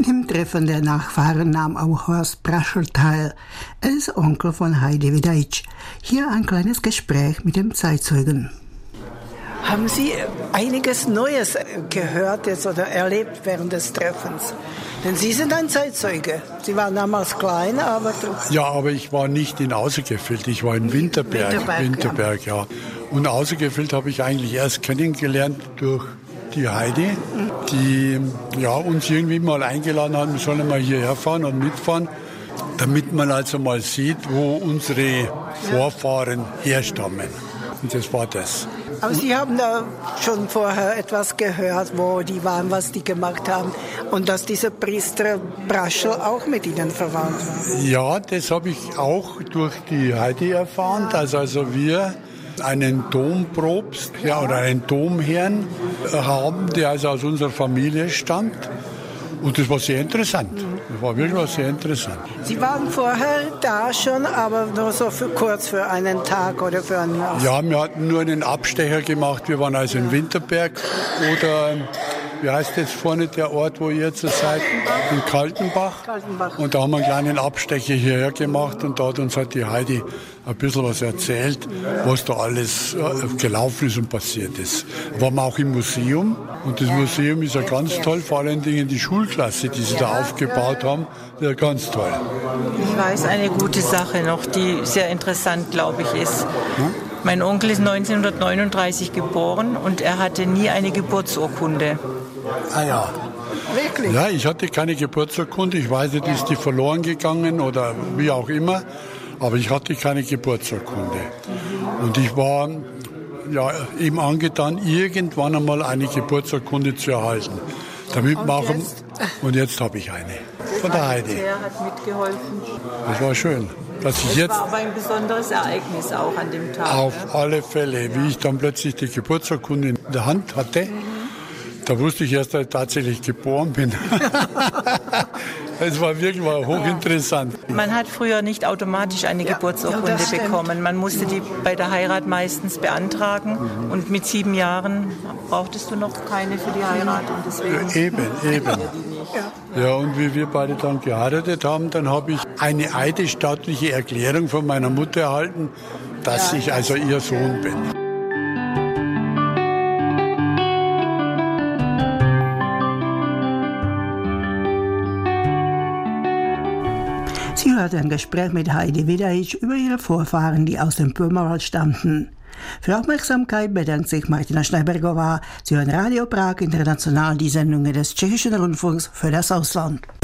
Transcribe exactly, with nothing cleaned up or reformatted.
Im Treffen der Nachfahren nahm auch Horst Braschel teil. Er ist Onkel von Heidi Wiedeitsch. Hier ein kleines Gespräch mit dem Zeitzeugen. Haben Sie einiges Neues gehört jetzt oder erlebt während des Treffens? Denn Sie sind ein Zeitzeuge. Sie waren damals klein, aber... Ja, aber ich war nicht in Außergefildt, ich war in Winterberg. Winterberg, Winterberg ja. ja. Und Außergefildt habe ich eigentlich erst kennengelernt durch die Heidi, die ja, uns irgendwie mal eingeladen hat, wir sollen mal hierher fahren und mitfahren, damit man also mal sieht, wo unsere Vorfahren herstammen. Und das war das. Aber Sie haben da schon vorher etwas gehört, wo die waren, was die gemacht haben und dass dieser Priester Braschel auch mit ihnen verwandt war. Ja, das habe ich auch durch die Heidi erfahren, dass also wir einen Dompropst ja, oder einen Domherrn haben, der also aus unserer Familie stammt. Und das war sehr interessant. Das war wirklich sehr interessant. Sie waren vorher da schon, aber nur so für kurz, für einen Tag oder für ein Jahr? Ja, wir hatten nur einen Abstecher gemacht. Wir waren also in Winterberg oder, wie heißt jetzt vorne der Ort, wo ihr jetzt seid? In Kaltenbach. Kaltenbach. Und da haben wir einen kleinen Abstecher hierher gemacht und da hat uns halt die Heidi ein bisschen was erzählt, was da alles gelaufen ist und passiert ist. Da waren wir auch im Museum und das Museum ist ja ganz toll, vor allen Dingen die Schulklasse, die sie da aufgebaut haben, ja ganz toll. Ich weiß eine gute Sache noch, die sehr interessant, glaube ich, ist. Hm? Mein Onkel ist neunzehnhundertneununddreißig geboren und er hatte nie eine Geburtsurkunde. Ah ja. Wirklich? Ja, ich hatte keine Geburtsurkunde. Ich weiß nicht, ist die verloren gegangen oder wie auch immer. Aber ich hatte keine Geburtsurkunde. Und ich war ja, eben angetan, irgendwann einmal eine Geburtsurkunde zu erhalten. Damit und, machen, jetzt? und jetzt habe ich eine. Von der Heidi. Der hat mitgeholfen. Das war schön. Dass ich das jetzt war aber ein besonderes Ereignis auch an dem Tag. Auf ja? alle Fälle. Wie ich dann plötzlich die Geburtsurkunde in der Hand hatte, mhm. da wusste ich erst, dass ich tatsächlich geboren bin. Es war wirklich mal hochinteressant. Man hat früher nicht automatisch eine ja. Geburtsurkunde ja, bekommen. Man musste die bei der Heirat meistens beantragen. Mhm. Und mit sieben Jahren brauchtest du noch keine für die Heirat. Und deswegen eben, eben. Ja. ja, und wie wir beide dann geheiratet haben, dann habe ich eine eidesstattliche Erklärung von meiner Mutter erhalten, dass ja, ich also ihr Sohn bin. Sie hörte ein Gespräch mit Heidi Wiedeitsch über ihre Vorfahren, die aus dem Böhmerwald stammten. Für Aufmerksamkeit bedankt sich Martina Schneibergová. Sie hören Radio Prag International, die Sendungen des Tschechischen Rundfunks für das Ausland.